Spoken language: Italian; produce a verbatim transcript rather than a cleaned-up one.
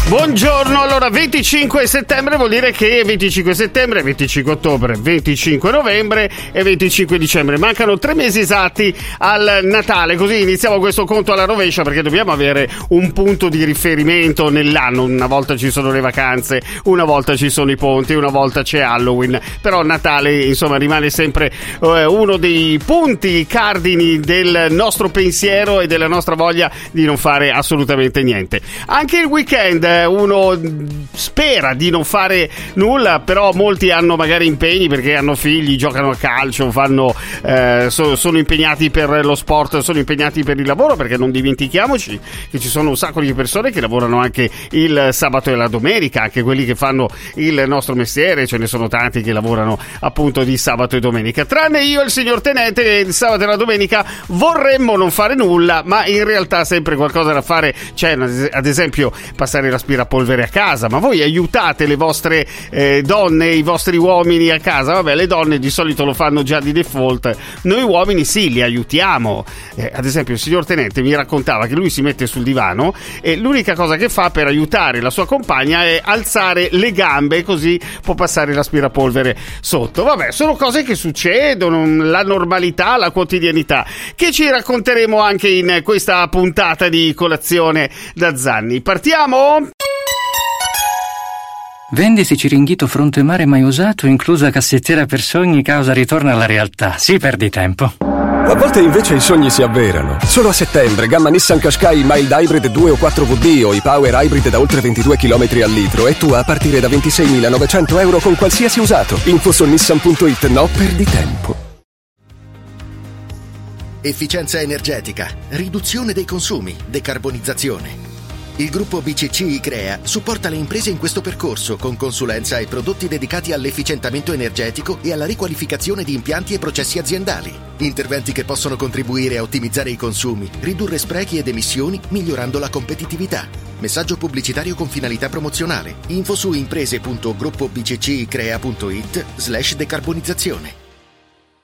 Buongiorno, allora venticinque settembre vuol dire che venticinque settembre, venticinque ottobre, venticinque novembre e venticinque dicembre. Mancano tre mesi esatti al Natale, così iniziamo questo conto alla rovescia perché dobbiamo avere un punto di riferimento nell'anno. Una volta ci sono le vacanze, una volta ci sono i ponti, una volta c'è Halloween, però Natale insomma rimane sempre eh, uno dei punti cardini del nostro pensiero e della nostra voglia di non fare assolutamente niente. Anche il weekend uno spera di non fare nulla, però molti hanno magari impegni perché hanno figli, giocano a calcio, fanno eh, so, sono impegnati per lo sport, sono impegnati per il lavoro, perché non dimentichiamoci che ci sono un sacco di persone che lavorano anche il sabato e la domenica, anche quelli che fanno il nostro mestiere, ce ne sono tanti che lavorano appunto di sabato e domenica, tranne io e il signor Tenente che il sabato e la domenica vorremmo non fare nulla, ma in realtà sempre qualcosa da fare c'è, ad esempio passare l'aspirapolvere a casa. Ma voi aiutate le vostre eh, donne, i vostri uomini a casa? Vabbè, le donne di solito lo fanno già di default, noi uomini sì, li aiutiamo. Eh, ad esempio il signor Tenente mi raccontava che lui si mette sul divano e l'unica cosa che fa per aiutare la sua compagna è alzare le gambe, così può passare l'aspirapolvere sotto. Vabbè, sono cose che succedono, la normalità, la quotidianità, che ci racconteremo anche in questa puntata di Colazione da Zanni. Partiamo? Vendisi Ciringhito fronte mare mai usato, inclusa cassettiera per sogni, causa ritorno alla realtà. Si perdi tempo. A volte invece i sogni si avverano. Solo a settembre, gamma Nissan Qashqai Mild Hybrid due o quattro V D o i Power Hybrid da oltre ventidue chilometri al litro e tu a partire da ventiseimilanovecento euro con qualsiasi usato. Info su nissan punto it, no perdi tempo. Efficienza energetica, riduzione dei consumi, decarbonizzazione. Il gruppo B C C I-Crea supporta le imprese in questo percorso con consulenza e prodotti dedicati all'efficientamento energetico e alla riqualificazione di impianti e processi aziendali. Interventi che possono contribuire a ottimizzare i consumi, ridurre sprechi ed emissioni, migliorando la competitività. Messaggio pubblicitario con finalità promozionale. Info su imprese punto gruppo b c c i crea punto it slash decarbonizzazione.